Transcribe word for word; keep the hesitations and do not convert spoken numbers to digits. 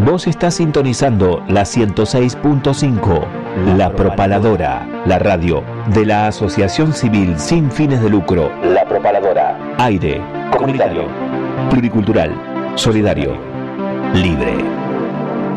Vos estás sintonizando la ciento seis punto cinco, La Propaladora, la radio de la Asociación Civil Sin Fines de Lucro. La Propaladora. Aire, comunitario, pluricultural, solidario, libre.